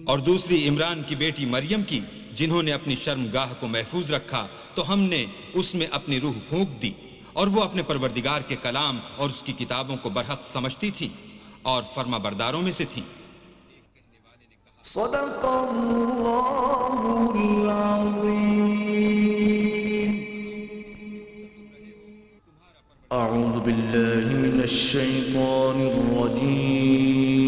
और दूसरी इमरान की बेटी मरियम की, जिन्होंने अपनी शर्मगाह को महफूज रखा तो हमने उसमें अपनी रूह फूंक दी, और वो अपने परवरदिगार के कलाम और उसकी किताबों को बरहक समझती थी और फर्माबरदारों में से थी। सदक़ल्लाहुल अज़ीम। अऊज़ु बिल्लाहि मिनश शैतानिर रजीम।